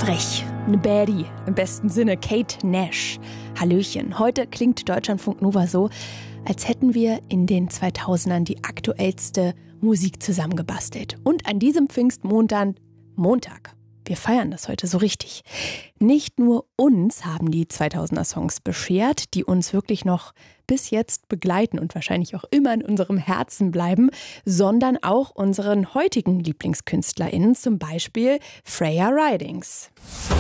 Frech, eine Baddie, im besten Sinne, Kate Nash. Hallöchen, heute klingt Deutschlandfunk Nova so, als hätten wir in den 2000ern die aktuellste Musik zusammengebastelt. Und an diesem Pfingstmontag, wir feiern das heute so richtig. Nicht nur uns haben die 2000er-Songs beschert, die uns wirklich noch bis jetzt begleiten und wahrscheinlich auch immer in unserem Herzen bleiben, sondern auch unseren heutigen LieblingskünstlerInnen, zum Beispiel Freya Ridings.